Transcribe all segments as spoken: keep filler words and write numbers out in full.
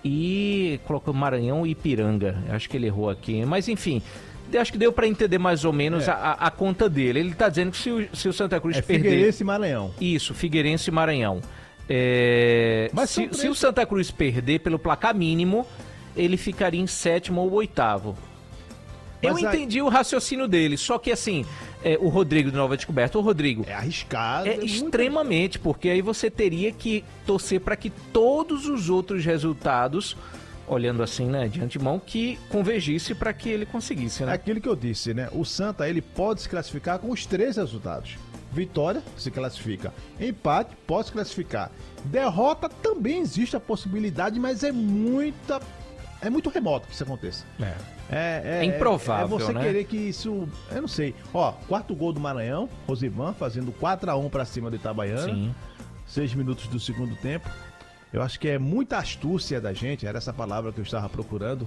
e colocou Maranhão e Ipiranga. Acho que ele errou aqui, mas enfim... Acho que deu para entender mais ou menos é. a, a conta dele. Ele está dizendo que se o, se o Santa Cruz é perder... Figueirense e Maranhão. Isso, Figueirense e Maranhão. É... Mas se, três... se o Santa Cruz perder pelo placar mínimo, ele ficaria em sétimo ou oitavo. Mas Eu aí... entendi o raciocínio dele, só que assim, é, o Rodrigo de Nova Descoberta, o Rodrigo... É arriscado. É, é extremamente, muito... porque aí você teria que torcer para que todos os outros resultados... olhando assim, né, de antemão, que convergisse para que ele conseguisse, né? É aquilo que eu disse, né? O Santa, ele pode se classificar com os três resultados. Vitória, se classifica. Empate, pode se classificar. Derrota, também existe a possibilidade, mas é muita... É muito remoto que isso aconteça. É, é, é, é improvável, é, é você né? querer que isso... Eu não sei. Ó, quarto gol do Maranhão, Rosivan fazendo quatro a um para cima do Itabaiana. Sim. Seis minutos do segundo tempo. Eu acho que é muita astúcia da gente, era essa palavra que eu estava procurando,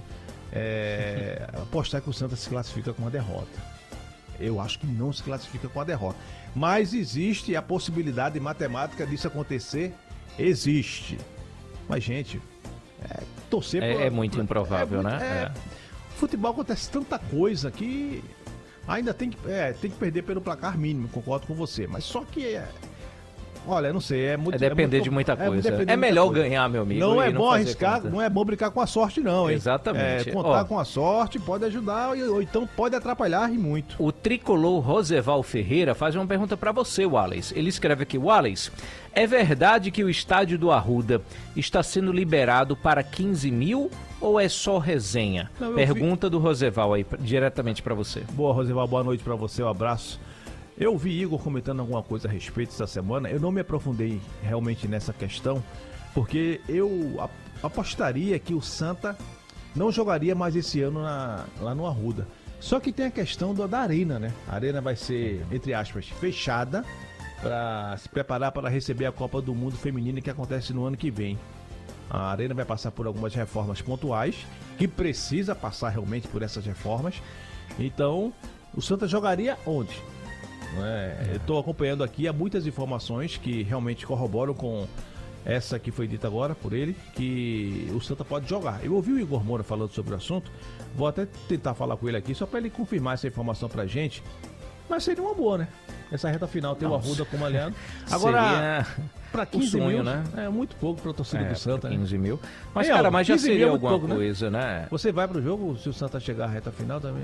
é, apostar que o Santa se classifica com a derrota. Eu acho que não se classifica com a derrota. Mas existe a possibilidade matemática disso acontecer, existe. Mas, gente, é, torcer... É, por, é muito improvável, é né? muito, é, É. Futebol acontece tanta coisa que ainda tem que, é, tem que perder pelo placar mínimo, concordo com você. Mas só que... É, olha, não sei, é muito... É depender é muito, de muita coisa. É, é melhor ganhar, meu amigo. Não é não bom arriscar, conta. não é bom brincar com a sorte, não, hein? Exatamente. É, contar Ó, com a sorte pode ajudar ou então pode atrapalhar e muito. O tricolor Roseval Ferreira faz uma pergunta para você, Wallace. Ele escreve aqui: Wallace, é verdade que o estádio do Arruda está sendo liberado para quinze mil ou é só resenha? Não, Pergunta vi... do Roseval aí, diretamente para você. Boa, Roseval, boa noite para você, um abraço. Eu vi Igor comentando alguma coisa a respeito essa semana. Eu não me aprofundei realmente nessa questão, porque eu apostaria que o Santa não jogaria mais esse ano na, lá no Arruda. Só que tem a questão do, da arena, né? A arena vai ser, entre aspas, fechada para se preparar para receber a Copa do Mundo Feminina que acontece no ano que vem. A arena vai passar por algumas reformas pontuais, que precisa passar realmente por essas reformas. Então, o Santa jogaria onde? É, eu estou acompanhando aqui, há muitas informações que realmente corroboram com essa que foi dita agora por ele, que o Santa pode jogar. Eu ouvi o Igor Moura falando sobre o assunto, vou até tentar falar com ele aqui, só para ele confirmar essa informação pra gente, mas seria uma boa, né? Essa reta final ter o Arruda como aliado. Agora, para quinze sonho, mil, né? É muito pouco para a torcida é, do Santa. quinze né? mil. Mas, Ei, cara, mas já seria é alguma pouco, coisa, né? né? Você vai pro jogo se o Santa chegar à reta final também?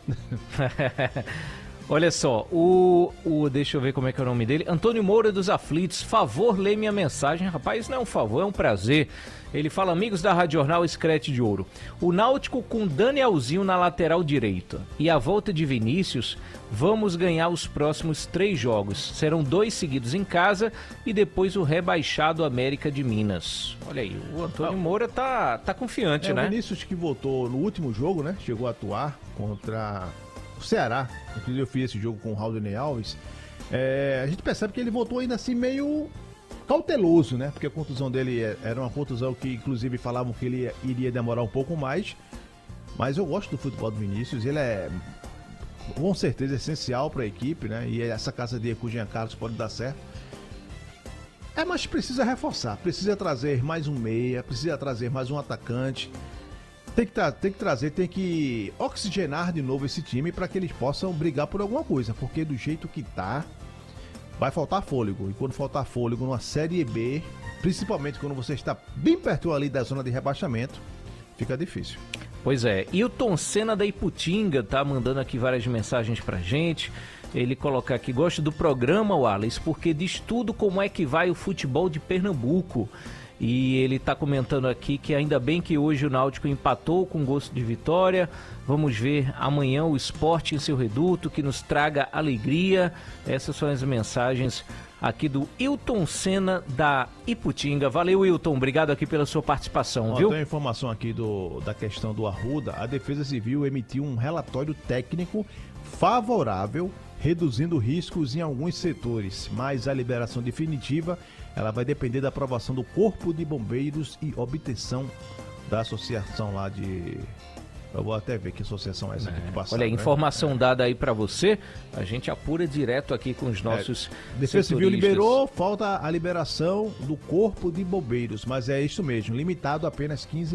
Olha só, o, o... Deixa eu ver como é que é o nome dele. Antônio Moura dos Aflitos. Favor, lê minha mensagem. Rapaz, não é um favor, é um prazer. Ele fala: amigos da Rádio Jornal Screte de Ouro. O Náutico com Danielzinho na lateral direita e a volta de Vinícius, vamos ganhar os próximos três jogos. Serão dois seguidos em casa e depois o rebaixado América de Minas. Olha aí, o Antônio ah, Moura tá, tá confiante, é, né? O Vinícius que voltou no último jogo, né? Chegou a atuar contra o Ceará. Inclusive eu fiz esse jogo com o Raulney Alves. É, a gente percebe que ele voltou ainda assim meio cauteloso, né? Porque a contusão dele era uma contusão que inclusive falavam que ele iria demorar um pouco mais. Mas eu gosto do futebol do Vinícius. Ele é com certeza essencial para a equipe, né? E essa casa de Ecu Jean Carlos pode dar certo. É, mas precisa reforçar. Precisa trazer mais um meia. Precisa trazer mais um atacante. Tem que, tra- tem que trazer, tem que oxigenar de novo esse time para que eles possam brigar por alguma coisa, porque do jeito que tá, vai faltar fôlego. E quando faltar fôlego numa Série B, principalmente quando você está bem perto ali da zona de rebaixamento, fica difícil. Pois é, e o Tom Senna da Iputinga tá mandando aqui várias mensagens pra gente. Ele coloca aqui: gosto do programa, Wallace, porque diz tudo como é que vai o futebol de Pernambuco. E ele está comentando aqui que ainda bem que hoje o Náutico empatou com gosto de vitória. Vamos ver amanhã o Sport em seu reduto, que nos traga alegria. Essas são as mensagens aqui do Hilton Senna da Iputinga. Valeu, Hilton, obrigado aqui pela sua participação, Ó, viu? Tem uma informação aqui do, da questão do Arruda. A Defesa Civil emitiu um relatório técnico favorável, reduzindo riscos em alguns setores, mas a liberação definitiva ela vai depender da aprovação do Corpo de Bombeiros e obtenção da associação lá de... Eu vou até ver que associação é essa aqui que passaram. Olha, né? informação é. dada aí pra você, a gente apura direto aqui com os nossos é. Defesa Civil liberou, falta a liberação do Corpo de Bombeiros, mas é isso mesmo, limitado a apenas quinze